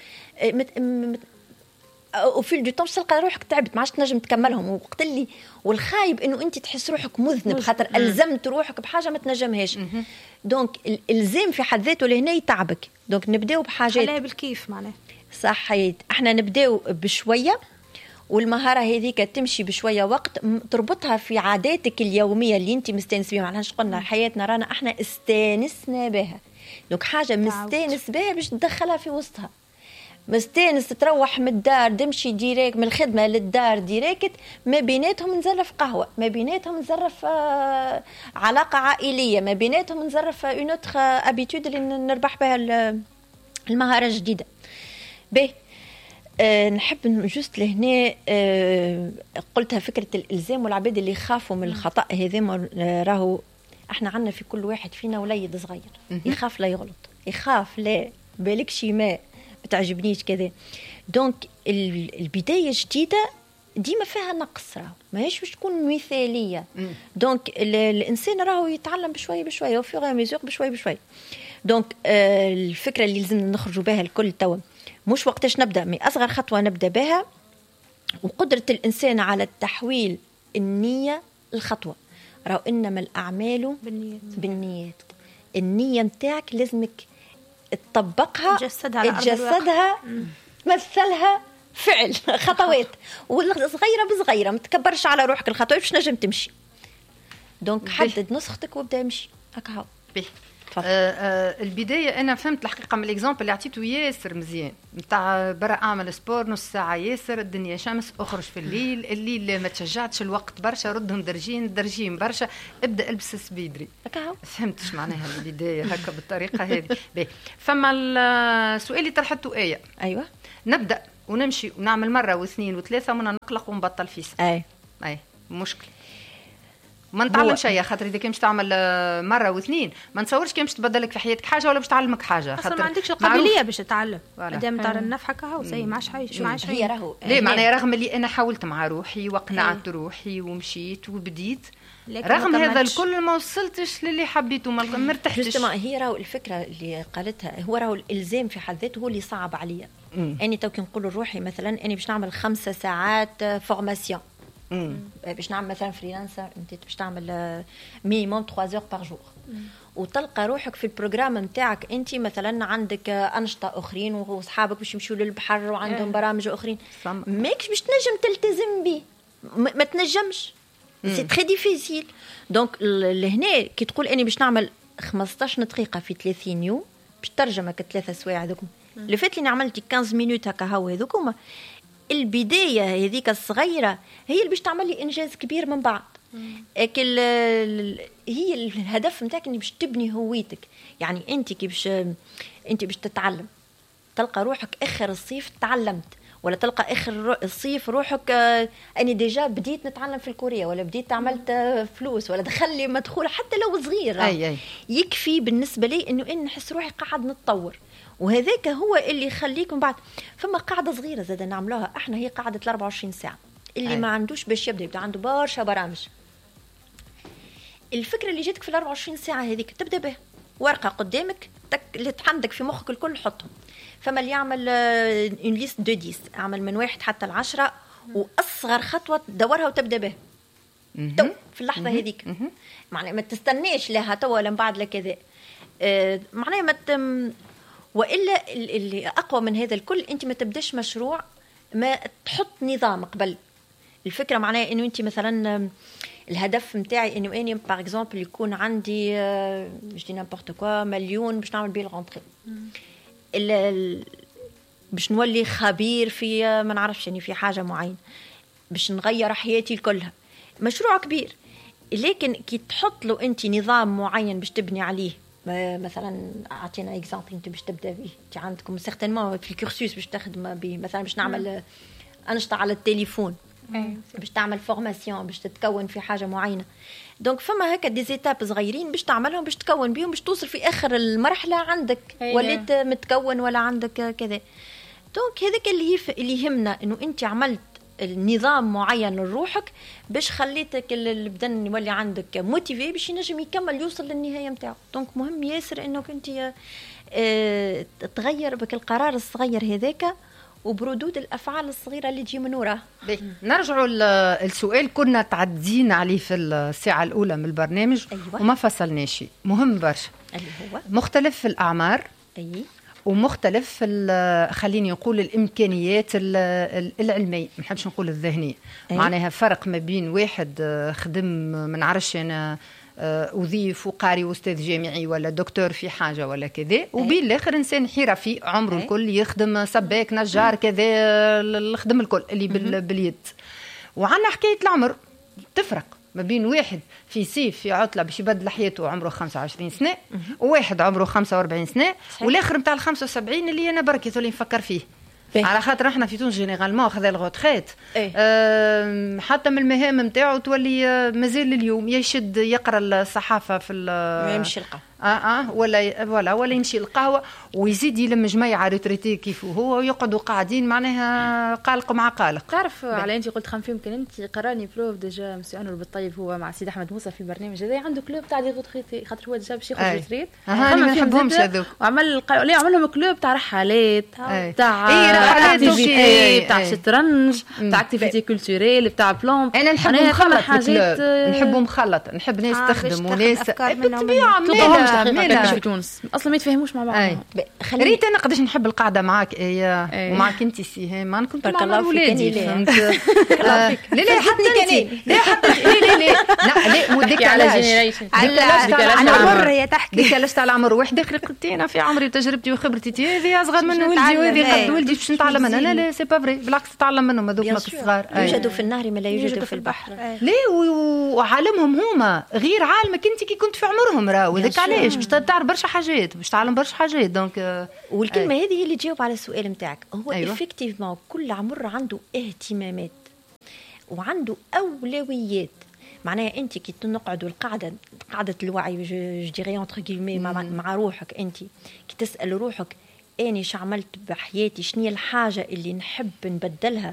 وفي الدو طون تلقى روحك تعبت ما عادش تنجم تكملهم وقت اللي والخايب انه انت تحس روحك مذنب خاطر الزمت روحك بحاجه ما تنجمهاش. دونك الالزام في حد ذاته لهنا يتعبك. دونك نبداو بحاجات خليها بالكيف معناها صحيت. احنا نبداو بشويه والمهاره هذيك تمشي بشويه وقت تربطها في عاداتك اليوميه اللي انت مستانس بها. معناها قلنا حياتنا رانا احنا استانسنا بها. دونك حاجه مستانس بها باش تدخلها في وسطها. مستانس تروح من الدار تمشي ديريكت من الخدمه للدار ديريكت ما بيناتهم نزرف قهوه ما بيناتهم نزرف علاقه عائليه ما بيناتهم نزرف اون اوتر ابيتود اللي نربح بها المهاره الجديده. باهي نحب جوست لهنا قلتها فكره الالزام والعباد اللي يخافوا من الخطا هذا راهو احنا عندنا في كل واحد فينا وليد صغير يخاف لا يغلط يخاف لا بالك شي ما بتعجبنيش كذا. دونك البدايه جديده ديما فيها نقص راهو ماهيش باش تكون مثاليه. دونك الانسان راهو يتعلم بشويه بشويه وفي غير ميزور بشويه بشويه. دونك الفكره اللي لازم نخرجوا بها الكل توا مش وقتاش نبدا من اصغر خطوه نبدا بها وقدره الانسان على التحويل النيه الخطوه. راهو انما الاعمال بالنيات. النيه نتاعك لازمك تطبقها تجسدها تمثلها فعل خطوات وصغيره بصغيره ما تكبرش على روحك الخطوات باش نجم تمشي. دونك حدد نسختك وابدا امشي هكا. البدايه انا فهمت الحقيقه من الاكزامبل اللي عطيته ياسر مزيان نتاع برا اعمل سبور نص ساعه ياسر الدنيا شمس اخرج في الليل ما تشجعتش الوقت برشا ردهم درجين برشا ابدا البس سبيدري فهمتش معناها البدايه هكا بالطريقه هذه. فما السؤال اللي طرحته ايه ايوه نبدا ونمشي ونعمل مره واثنين وثلاثه ومن نقلق ونبطل فيس اي مشكل ما نتعلم شيء خاطر اذا كان باش تعمل مره واثنين ما نتصورش كان باش تبدلك في حياتك حاجه ولا باش تعلمك حاجه خاطر ما عندكش القابليه باش تتعلم مادام ترى نفحك هاو سي معاش حاجه معاش هي راهو ليه معناها رغم اللي انا حاولت مع روحي وقنعت روحي ومشيت وبديت رغم هذا الكل ما وصلتش للي حبيته ما ارتحتش. هي راهو الفكره اللي قالتها هو راهو الالزام في حد ذاته هو اللي صعب عليا. اني تو كي نقول لروحي مثلا اني باش نعمل 5 ساعات فورماسيون باش نعمل مثلا فريلانسر انت باش تعمل مينيموم 3 اور بار جور وتلقى روحك في البروجرام نتاعك انت مثلا عندك انشطه اخرين واصحابك باش يمشوا للبحر وعندهم برامج اخرين ماكش باش تنجم تلتزم به ما تنجمش سي تري ديفيسيل. دونك لهنا كي تقول اني باش نعمل 15 دقيقه في 30 يوم باش ترجم هكا 3 سوايع هذوك اللي فات لي عملت 15 مينوت هكا هاو هذوكم البدايه هذيك الصغيره هي اللي باش تعمل لي انجاز كبير من بعد. اكل هي الهدف نتاعك اني باش تبني هويتك. يعني انت كي باش تتعلم تلقى روحك اخر الصيف تعلمت ولا تلقى اخر الصيف روحك اني ديجا بديت نتعلم في الكوريا ولا بديت عملت فلوس ولا دخل لي مدخول حتى لو صغير أي. يكفي بالنسبه لي انه ان نحس روحي قاعد نتطور وهذاك هو اللي يخليكم بعد. فما قاعده صغيره زاد نعملوها احنا هي قاعده 24 ساعه اللي ما عندوش باش يبدا عنده برشا برامج. الفكره اللي جاتك في 24 ساعه هذيك تبدا به ورقه قدامك اللي عندك في مخك الكل حطهم. فما اللي يعمل اون ليست دو 10 اعمل من 1 حتى 10 واصغر خطوه تدورها وتبدا به تو في اللحظه هذيك. معناها ما تستناش لها تو ولا من بعد لكذا معناها ما والا اللي اقوى من هذا الكل انت ما تبداش مشروع ما تحط نظام قبل. الفكره معناها انه انت مثلا الهدف نتاعي انه اني باغ اكزومبل يكون عندي مش دي نامبورت كوا مليون باش نعمل بيه الغونطري باش نولي خبير في ما نعرفش يعني في حاجه معينه باش نغير حياتي كلها مشروع كبير. لكن كي تحط له انت نظام معين باش تبني عليه مثلا اعطينا اكزامبل انت باش تبدا به انت عندكم سيغتينمون في الكورسوس باش تخدم به مثلا باش نعمل انشطه على التليفون باش تعمل فورماسيون باش تتكون في حاجه معينه. دونك فما هكا دي زيتاب صغيرين باش تعملهم باش تكون بيهم باش توصل في اخر المرحله عندك وليت متكون ولا عندك كذا. دونك هذاك اللي يهمنا انه انت عملت النظام معين لروحك باش خليتك البدن يولي عندك موتيفي باش ينجم يكمل يوصل للنهايه نتاعو. دونك مهم ياسر انك انت تغير بك القرار الصغير هذاك وبردود الافعال الصغيره اللي تجي من وراه. نرجعوا السؤال كنا تعدينا عليه في الساعه الاولى من البرنامج. أيوة. وما فصلناش مهم برشا اللي هو مختلف في الاعمار ومختلف في خليني نقول الامكانيات العلميه ما نحبش نقول الذهنيه. معناها فرق ما بين واحد خدم ما نعرفش انا أضيف وقاري وأستاذ جامعي ولا دكتور في حاجة ولا كذا وبين الآخر إنسان حرفي عمره الكل يخدم سباك نجار كذا الخدم الكل اللي باليد. وعنا حكاية العمر تفرق ما بين واحد في سيف في عطلة باش يبدل حياته عمره 25 سنة وواحد عمره 45 سنة والآخر متاع 75 اللي أنا بركي اللي نفكر فيه على خاطر احنا في تونس جينيرالمون خذا الغوتريت حتى من المهام نتاعو تولي مازال اليوم يشد يقرا الصحافه في يمشي القهوه ولا يمشي القهوه ويزيد يلم جماعه ريتريتي كيف هو ويقعدوا قاعدين معناها قالق مع قالق. تعرف على انت قلت خم فيهم كلمتي قراني بروف ديجا مسيو انور بالطيب هو مع سيد احمد موسى في البرنامج هذا عنده كلوب تاع دي غوتريتي خاطر هو ديجا باش ياخذ ريتريت ما نحبهمش هذوك وعمل عملهم كلوب تاع رحلات تاع اكتيفيتي تاع شطرنج تاع اكتيفيتي كولتوريل تاع بلون. انا نحب مخلط حاجات نحبهم مخلط نحب ناس تخدم وناس بالطبيعه ميلا في تونس اصلا ما يتفاهموش مع بعض. ريت انا قداش نحب القعده معاك ومعك انت سيهام، ما كنت مع ولادي فهمت. لا وديك على جينيريشن على عمر، هي تحكي ديك علاش تاع العمر واحد اخر قلت انا في عمري وتجربتي وخبرتي هذه اصغر من ولدي وهذه قد ولدي باش نتعلم انا. لا سي با فري، بالعكس تتعلم منهم هذوك الصغار. يوجدوا في النهر ما لا يوجدوا في البحر. لا وعالمهم هما غير عالمك انت كي كنت في عمرهم راهو هذاك علاش باش تعرف برشا حاجات، باش تعلم برشا حاجات. دونك والكلمه هذه هي اللي تجاوب على السؤال نتاعك. هو افكتيفمون كل عمر عنده اهتمامات وعنده اولويات. معناها انت كي نقعدوا قاعده الوعي جو ديري اونتر كيلمي مع روحك، انت كي تسال روحك اني شو عملت بحياتي، شنو هي الحاجه اللي نحب نبدلها،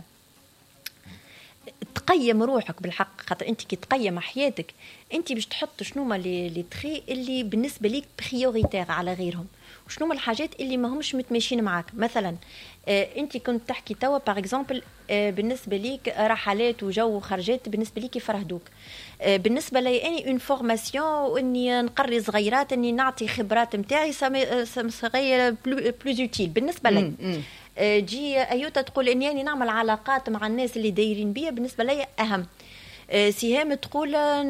تقيم روحك بالحق. خاطر انت كي تقيم حياتك انت باش تحط شنو هما لي تري اللي بالنسبه ليك بريوريتير على غيرهم، وشنو هما الحاجات اللي ما همش متماشيين معاك. مثلا انت كنت تحكي توا باغ اكزومبل بالنسبه ليك رحلات وجو وخرجات بالنسبه ليك يفرهدوك. بالنسبه لي اني اون فورماسيون واني نقري صغيرات اني نعطي خبرات نتاعي صغيره بلوز اوتيل بالنسبه لي. جي ايوتا تقول اني يعني نعمل علاقات مع الناس اللي دايرين بيا بالنسبه لي اهم. سهام تقول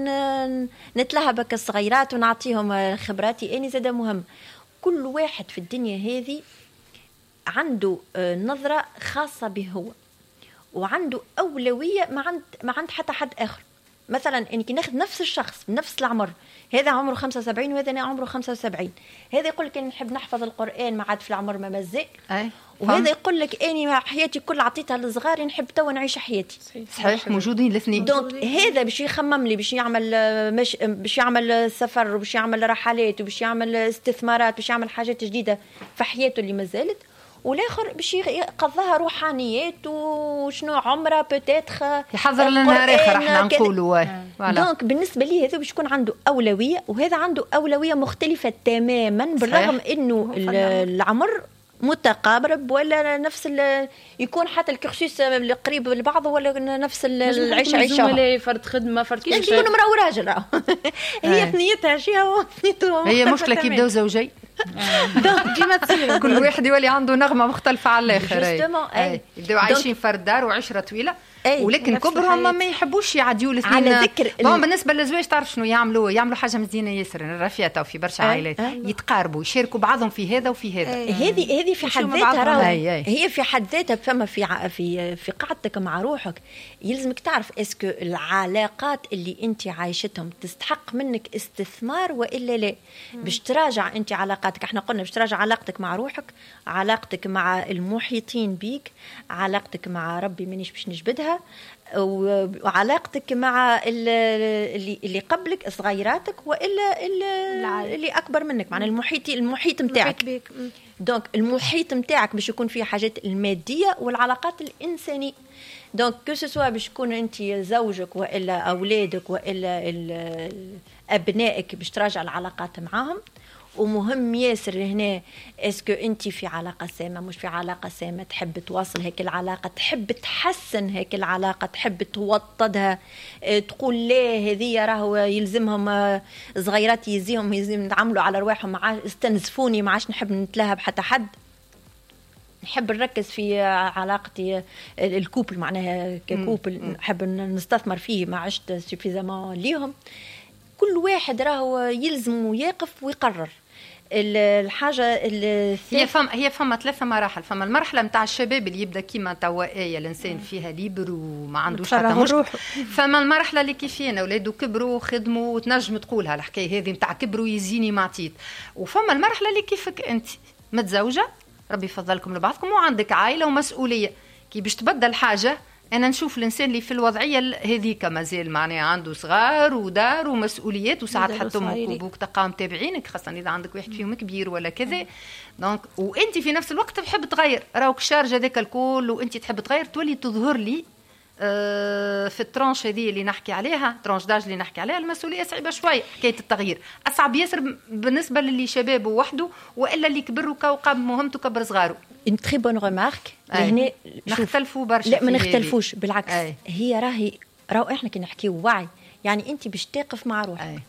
نتلهبك الصغيرات ونعطيهم خبراتي اني زاد مهم. كل واحد في الدنيا هذه عنده نظرة خاصة به هو، وعنده أولوية ما عند حتى حد آخر. مثلا إنك ناخذ نفس الشخص بنفس العمر، هذا عمره 75 وهذا عمره 75، هذا يقول لك إني نحب نحفظ القرآن ما عاد في العمر ما مازال، وهذا يقول لك اني حياتي كل عطيتها للصغار نحب تو نعيش حياتي. صحيح موجودين الاثنين. دونك هذا باش يخمم لي باش يعمل سفر وباش يعمل رحلات وباش يعمل استثمارات باش يعمل حاجات جديده في حياته اللي مازالت، والاخر باش يقضيها روحانيات وشنو عمره بوتيتر يحضر لنا نهار اخر احنا نقولوا. دونك بالنسبه لي هذا باش يكون عنده اولويه، وهذا عنده اولويه مختلفه تماما بالرغم انه العمر متقارب ولا نفس يكون حتى الكرسيس قريب لبعض ولا نفس العيشه زملاء فرد خدمه فرد كيف يكونوا مرا وراجل. هي ثنيتها شيء هي مشكله كي يبداو زوجين ديما تصير كل واحد يولي عنده نغمه مختلفه على الاخر. يبداو عايشين فرد دار وعشره طويله، ولكن كبرهم ما يحبوش يعديوا الاثنين. على ذكر بالنسبه للزواج تعرف شنو يعملوا حاجه مزيانه ياسر. الرفيقه وفي برشا عائلات يتقاربوا يشاركوا بعضهم في هذا وفي هذا. هذه في حد ذاتها هي في حد ذاتها. فما في قعدتك مع روحك يلزمك تعرف اسكو العلاقات اللي انت عايشتهم تستحق منك استثمار والا لا. باش تراجع انت علاقاتك، احنا قلنا باش تراجع علاقتك مع روحك، علاقتك مع المحيطين بيك، علاقتك مع ربي مانيش باش نجبدها، وعلاقتك مع اللي قبلك صغيراتك والا اللي اكبر منك، معنى المحيط نتاعك. دونك المحيط نتاعك باش يكون فيه حاجات الماديه والعلاقات الانسانيه. دونك كو سوا باش تكون انت زوجك والا اولادك والا ابنائك باش تراجع العلاقات معاهم. ومهم ياسر هنا اسكو انت في علاقه سامه مش في علاقه سامه، تحب تواصل هيك العلاقه، تحب تحسن هيك العلاقه، تحب توطدها، تقول لا هذه راهو يلزمهم صغيرات يزيهم يتعاملوا على رواحهم، مع استنزفوني ما عادش نحب نتلاهى بحتى حد، نحب نركز في علاقتي الكوبل معناها ككوبل نحب نستثمر فيه ما عشت سوفيزامون ليهم. كل واحد راهو يلزم ويقف ويقرر الحاجه. هي فما ثلاثه مراحل. فما المرحله نتاع الشباب اللي يبدا كيما توا الانسان فيها ليبر وما عندوش حتى مشكل. فما المرحله اللي كيفين اولادو كبروا وخدموا وتنجم تقولها الحكايه هذه نتاع كبروا يزيني ما عطيت. وفما المرحله اللي كيفك انت متزوجه ربي يفضلكم لبعضكم وعندك عائله ومسؤوليه كي باش تبدل حاجه. أنا نشوف الإنسان اللي في الوضعية هذيك مازال معناها عنده صغار ودار ومسؤوليات وساعات حتى أمك وأبوك تقام تابعينك، خاصة إذا عندك واحد فيهم كبير ولا كذا. دونك وأنت في نفس الوقت تحب تغير، راوك شارج هذاك الكل وأنت تحب تغير، تولي تظهر لي في الترانش هذه اللي نحكي عليها، ترانش داج اللي نحكي عليها، المسؤولية صعبة شوية. حكاية التغيير أصعب ياسر بالنسبة للي شباب وحده وإلا اللي كبر وقام مهمته كبر صغاره. une très bonne remarque. هنا نختلفوا برشا. لا ما نختلفوش بالعكس. هي راهو احنا كي نحكيو وعي، يعني انت باش تقف مع روحك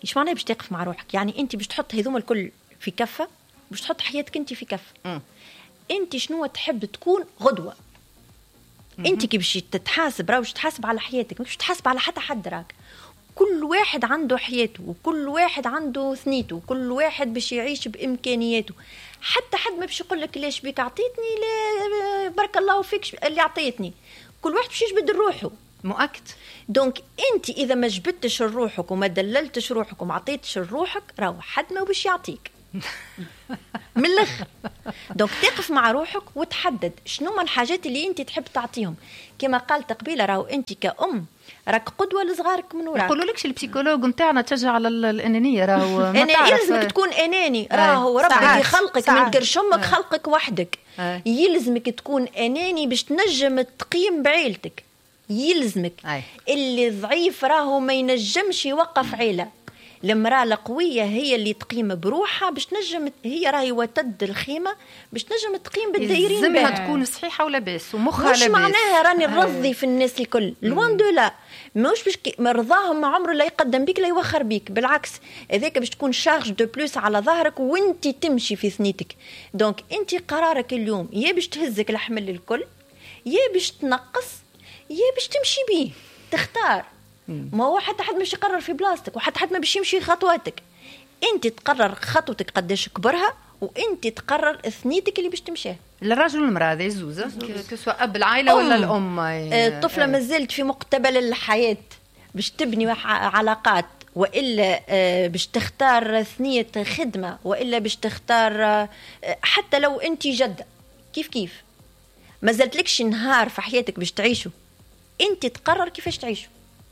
ايش معناها باش تقف مع روحك؟ يعني انت باش تحط هذوما الكل في كفه، باش تحط حياتك انت في كفه. انت شنو تحب تكون غدوه؟ انت كي باش تتحاسب باش تحاسب على حياتك، مش تحاسب على حتى حد. راك كل واحد عنده حياته، وكل واحد عنده ثنيته، وكل واحد باش يعيش بامكانياته. حتى حد ما باش يقول لك ليش بيك عطيتني، لا بارك الله فيك اللي عطيتني. كل واحد باش يجبد روحه. مؤكد. دونك انت اذا ما جبدتش روحك وما دللتش روحك وما عطيتش روحك، راهو حد ما باش يعطيك. من الاخر. دونك تقف مع روحك وتحدد شنو ما الحاجات اللي انت تحب تعطيهم. كما قالت قبيله، راهو انت كأم راك قدوه لصغارك من وراك. يقولوا لكش البسيكولوج نتاعنا تشجع على الانانيه. راهو انا يلزمك تكون اناني. راهو ربك يخلقك من كرش امك خلقك وحدك. يلزمك تكون اناني باش تنجم تقيم بعيلتك. يلزمك. اللي ضعيف راهو ما ينجمش يوقف عيله. المرأة القوية هي اللي تقيم بروحها باش نجم، هي راهي وتد الخيمة باش نجم تقيم بالدايرين. لازمها تكون صحيحة ولاباس ومخها لاباس. مش معناها راني نرضي في الناس الكل، لوان دو لا. مش باش مرضاهم عمره لا يقدم بيك لا يوخر بيك، بالعكس هذاك باش تكون شارج دو بلوس على ظهرك وانت تمشي في ثنيتك. دونك انت قرارك اليوم يا باش تهزك الحمل الكل، يا باش تنقص، يا باش تمشي بيه. تختار. ما هو حتى حد مش يقرر في بلاستيك، وحتى حد ما باش يمشي خطواتك. انت تقرر خطوتك قداش كبرها، وانت تقرر ثنيتك اللي باش تمشيها. الرجل والمراه هذه زوزه كسوا اب العائله ولا الام. الطفله ما زالت في مقتبل الحياه باش تبني علاقات، والا باش تختار ثنيه خدمه، والا باش تختار حتى لو انت جده كيف ما زالت لكش نهار في حياتك باش تعيشه. انت تقرر كيفاش تعيشه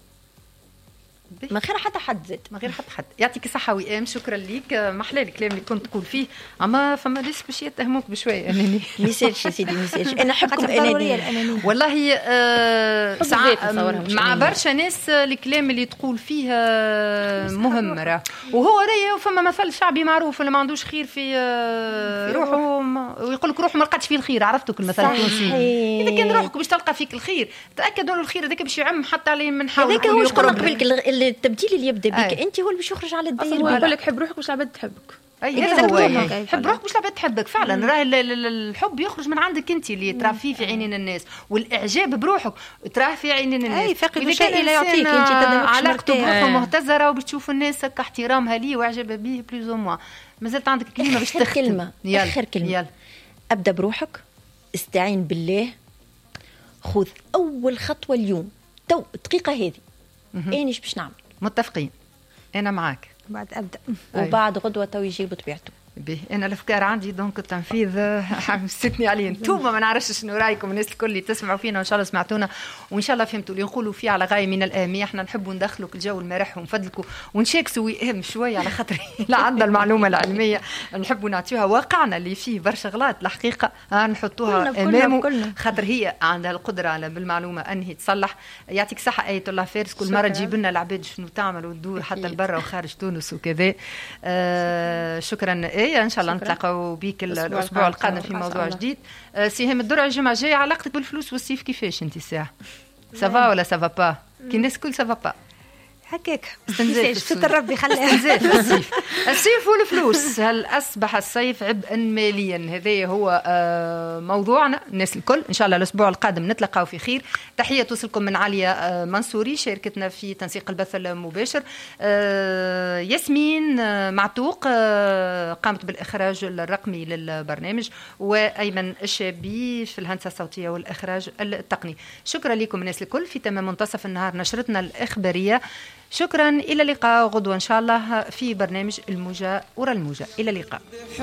من غير حتى حد زاد، من غير حتى حد. يعطيك الصحه وئام، شكرا ليك. محلى الكلام اللي كنت تقول فيه، اما فما ناس باش يتهموك بشويه انني ما يسالش يا سيدي، ما يسالش. انا نحبكم انانيه والله. مع برشا ناس الكلام اللي تقول فيه مهم. راه وهو راهي فما مثل شعبي معروف، اللي ما عندوش خير في روحه ويقول لك روحه ما لقاتش فيه الخير. عرفتوا المثل التونسي؟ اذا كان روحك باش تلقى فيك الخير، تاكد انه الخير هذاك باش يعم حتى عليه من حولك. هذاك هو شكون قبلك التبديل اللي يبدا بك انت هو اللي باش يخرج على الدايره. يقول لك حب روحك باش العباد تحبك. هذا هو. حب روحك باش العباد تحبك فعلا. راه الحب يخرج من عندك انت، اللي تراه فيه في عينين الناس، والاعجاب بروحك تراه في عينين الناس. فاقد شيء لا يعطيك انت علاقته بروحه مهتزه، وباش تشوف الناس احترامها ليه واعجابها به بلوز او موان. مازالت عندك كلمه باش تختم. اخر كلمه. يلا. ابدا بروحك، استعين بالله، خذ اول خطوه اليوم تو الدقيقه هذه. ايش باش نعمل؟ متفقين، انا معاك. بعد ابدا وبعد غدوه تو يجي بطبيعته. به انا الافكار عندي، دونك التنفيذ حمستني عليه. انتوما ما نعرفش شنو رايكم الناس الكل اللي تسمعوا فينا، وان شاء الله سمعتونا وان شاء الله فهمتوا اللي نقولوا فيه على غايه من الاهميه. احنا نحبوا ندخلوا الجو المرح ونفدلكوا ونشاكسوا ويهم شويه على خاطر لا عندنا المعلومه العلميه نحبوا نعطيوها. واقعنا اللي فيه برشا غلط الحقيقه نحطوها امامه، خاطر هي عندها القدره على بالمعلومه انهي تصلح. يعطيك صحه اية الله فارس. كل مره تجيب لنا العباد شنو تعمل وتدور حتى لبرا وخارج تونس وكذا. شكرا. ان شاء الله نتلاقاو بيك الاسبوع القادم في موضوع جديد. سهام الدرع الجمعه الجايه، علاقتك بالفلوس والصيف كيفاش انت الساعه؟ سافا ولا سافا با؟ كي الناس الكل سافا با هكاك ستر ربي خليها. الصيف والفلوس، هل أصبح الصيف عبئا ماليا؟ هذا هو موضوعنا الناس الكل. إن شاء الله الأسبوع القادم نتلقاو في خير. تحية توصلكم من عليا منصوري شاركتنا في تنسيق البث المباشر. ياسمين معتوق قامت بالإخراج الرقمي للبرنامج، وأيمن الشابي في الهندسة الصوتية والإخراج التقني. شكرا لكم الناس الكل. في تمام منتصف النهار نشرتنا الإخبارية. شكرا، إلى اللقاء غدوة إن شاء الله في برنامج الموجة ورا الموجة. إلى اللقاء.